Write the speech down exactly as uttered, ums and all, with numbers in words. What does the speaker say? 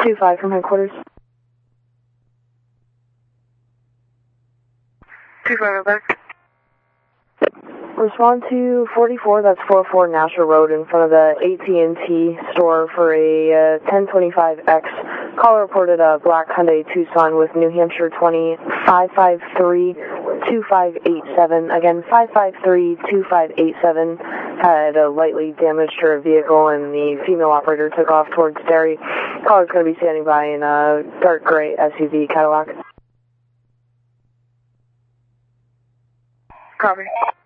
two five from headquarters. two five, back. Respond to forty-four, that's four oh four Nashua Road in front of the A T and T store for a uh, ten twenty-five X. Caller reported a black Hyundai Tucson with New Hampshire twenty five five three two five eight seven. Again, five five three two five eight seven. Had a lightly damaged her vehicle and the female operator took off towards Derry. Caller's going to be standing by in a dark gray S U V Cadillac. Copy.